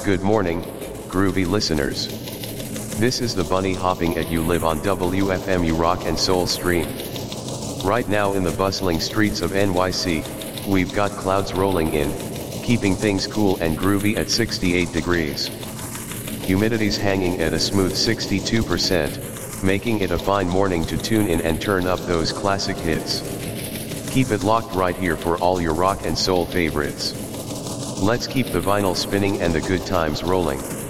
Good morning, groovy listeners. This is the bunny hopping at You Live on WFMU Rock and Soul stream. Right now in the bustling streets of NYC, we've got clouds rolling in, keeping things cool and groovy at 68 degrees. Humidity's hanging at a smooth 62%, making it a fine morning to tune in and turn up those classic hits. Keep it locked right here for all your rock and soul favorites. Let's keep the vinyl spinning and the good times rolling.